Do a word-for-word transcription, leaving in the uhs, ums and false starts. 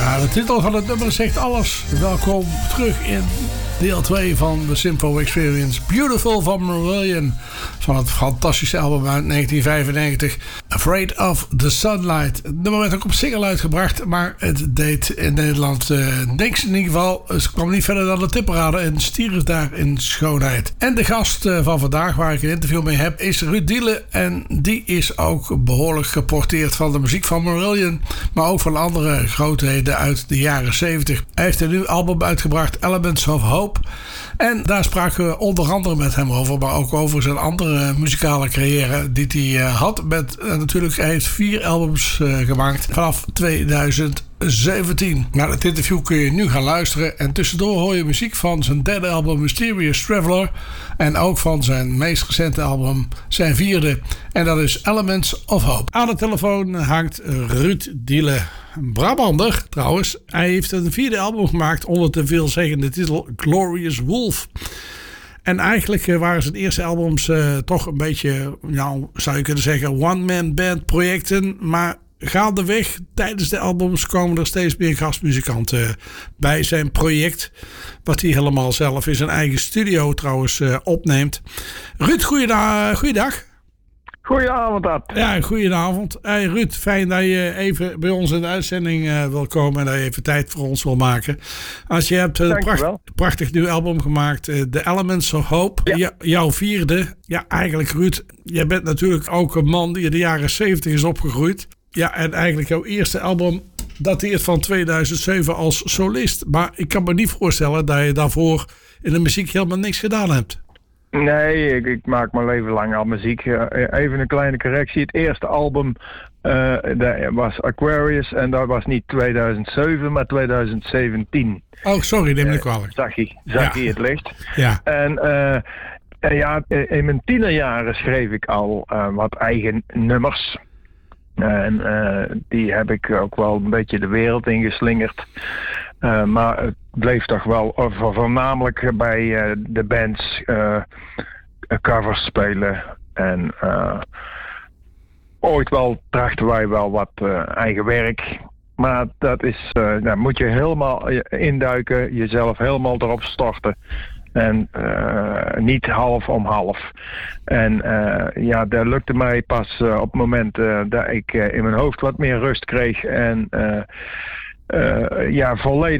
Ja, de titel van het nummer zegt alles. Welkom terug in deel twee van de Simpo Experience. Beautiful van Marillion. Van het fantastische album uit negentien vijfennegentig. Afraid of the Sunlight. Het nummer werd ook op single uitgebracht. Maar het deed in Nederland uh, niks in ieder geval. Het kwam niet verder dan de tipparade. En stierf daar in schoonheid. En de gast uh, van vandaag waar ik een interview mee heb is Ruud Diele. En die is ook behoorlijk geporteerd van de muziek van Marillion. Maar ook van andere grootheden uit de jaren zeventig. Hij heeft een nieuw album uitgebracht. Elements of Hope. En daar spraken we onder andere met hem over, maar ook over zijn andere muzikale carrière die hij uh, had. Met, uh, natuurlijk, hij heeft vier albums uh, gemaakt vanaf tweeduizend zeventien. Naar het interview kun je nu gaan luisteren. En tussendoor hoor je muziek van zijn derde album Mysterious Traveler. En ook van zijn meest recente album, zijn vierde. En dat is Elements of Hope. Aan de telefoon hangt Ruud Diele. Brabander trouwens. Hij heeft een vierde album gemaakt onder de veelzeggende titel Glorious Wolf. En eigenlijk waren zijn eerste albums uh, toch een beetje, nou, zou je kunnen zeggen, one-man band projecten. Maar gaandeweg tijdens de albums komen er steeds meer gastmuzikanten bij zijn project. Wat hij helemaal zelf in zijn eigen studio trouwens uh, opneemt. Ruud, goeiedag. goeiedag. Goedenavond, Ad. Ja, goedenavond. Hey Ruud, fijn dat je even bij ons in de uitzending uh, wil komen en dat je even tijd voor ons wil maken. Als je hebt een pracht, prachtig nieuw album gemaakt, uh, The Elements of Hope, ja. J- jouw vierde. Ja, eigenlijk Ruud, jij bent natuurlijk ook een man die in de jaren zeventig is opgegroeid. Ja, en eigenlijk jouw eerste album dateert van tweeduizend zeven als solist. Maar ik kan me niet voorstellen dat je daarvoor in de muziek helemaal niks gedaan hebt. Nee, ik, ik maak mijn leven lang al muziek. Uh, even een kleine correctie. Het eerste album uh, dat was Aquarius en dat was niet tweeduizend zeven, maar tweeduizend zeventien. Oh, sorry, neem me kwalijk. Uh, zag je, zag ja. je het licht. Ja. En uh, uh, ja, in mijn tienerjaren schreef ik al uh, wat eigen nummers. En uh, die heb ik ook wel een beetje de wereld ingeslingerd. Uh, maar het bleef toch wel uh, voornamelijk bij uh, de bands uh, covers spelen. En uh, ooit wel trachten wij wel wat uh, eigen werk. Maar dat is, uh, daar moet je helemaal induiken, jezelf helemaal erop storten. En uh, niet half om half. En uh, ja, dat lukte mij pas uh, op het moment uh, dat ik uh, in mijn hoofd wat meer rust kreeg. En uh, uh, ja, volledig